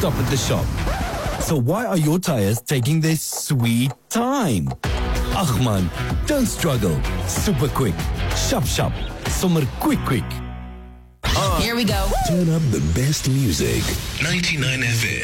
stop at the shop. So why are your tires taking their sweet time? Ach man, don't struggle. Super quick. Shop. Sommer quick. Here we go. Turn up the best music. 99 FM.